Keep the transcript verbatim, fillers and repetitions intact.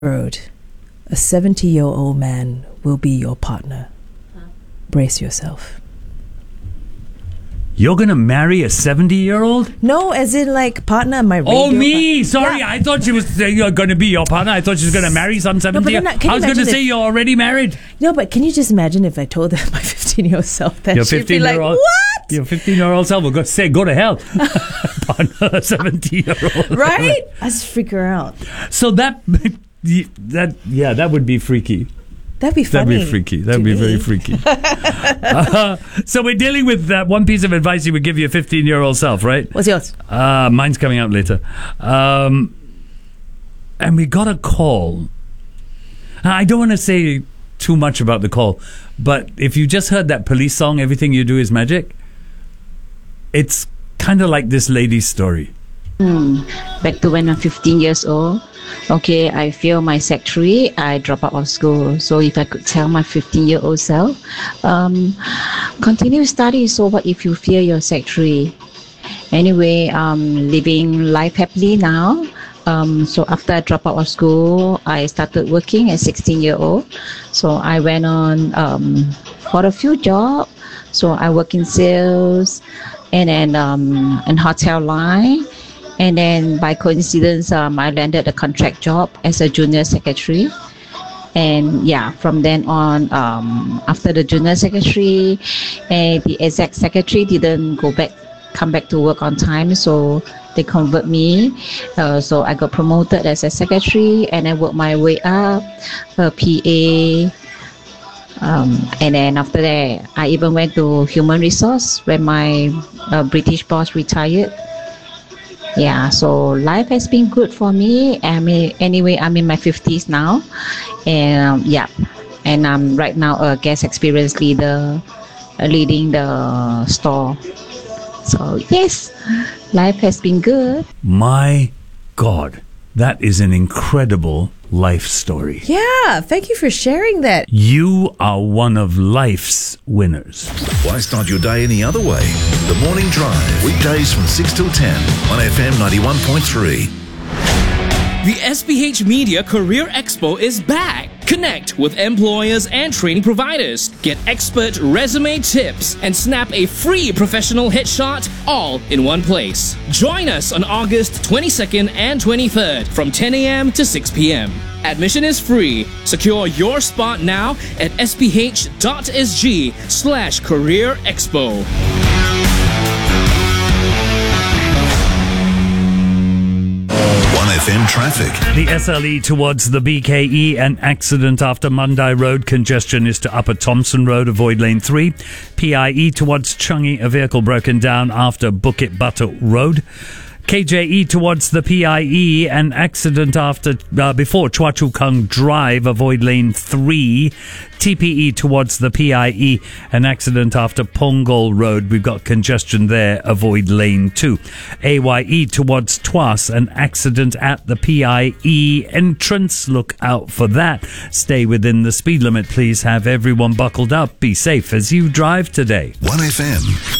road, a seventy-year-old man will be your partner. Huh? Brace yourself. You're going to marry a seventy-year-old? No, as in like partner, my radio Oh, me! Par- Sorry, yeah. I thought she was saying you're going to be your partner. I thought she was going to marry some seventy-year-old. No, I was going to say if, you're already married. No, but can you just imagine if I told her my fifteen-year-old self that your she'd be like, fifteen-year-old, what? Your fifteen-year-old self will go, say, go to hell. Partner, a seventy-year-old. Right? I just freak her out. So that, that, yeah, that would be freaky. That'd be funny. That'd be freaky. That'd be me. very freaky. uh, so we're dealing with that one piece of advice you would give your fifteen-year-old self, right? What's yours? Uh, mine's coming out later. Um, and we got a call. I don't want to say too much about the call, but if you just heard that police song, Everything You Do Is Magic, it's kind of like this lady's story. Hmm. Back to when I'm fifteen years old. Okay, I failed my sec three. I dropped out of school. So if I could tell my fifteen-year-old self, um, continue study. So what if you fail your sec three? Anyway, um, living life happily now. Um, so after I dropped out of school, I started working at sixteen-year-old. So I went on um, for a few jobs. So I work in sales and then um, in hotel line. And then by coincidence, um, I landed a contract job as a junior secretary. And yeah, from then on, um, after the junior secretary, uh, the exec secretary didn't go back, come back to work on time. So they convert me. Uh, so I got promoted as a secretary and I worked my way up, a P A. Um, and then after that, I even went to human resource when my uh, British boss retired. Yeah, so life has been good for me. I mean, anyway, I'm in my fifties now, and um, yeah, and I'm right now a guest experience leader, uh, leading the store. So yes, life has been good. My God, that is an incredible life story. Yeah, thank you for sharing that. You are one of life's winners. Why start your day any other way? The Morning Drive, weekdays from six till ten on F M ninety-one point three. The S P H Media Career Expo is back. Connect with employers and training providers. Get expert resume tips and snap a free professional headshot all in one place. Join us on August twenty-second and twenty-third from ten a.m. to six p.m. Admission is free. Secure your spot now at sph.sg slash career expo. F M traffic. The S L E towards the B K E, an accident after Mandai Road. Congestion is to Upper Thompson Road, avoid lane three. P I E towards Changi, a vehicle broken down after Bukit Batok Road. K J E towards the P I E, an accident after uh, before Chua Chu Kang Drive, avoid lane three. T P E towards the P I E, an accident after Punggol Road. We've got congestion there, avoid lane two. A Y E towards Tuas, an accident at the P I E entrance. Look out for that. Stay within the speed limit, please. Have everyone buckled up. Be safe as you drive today. one F M.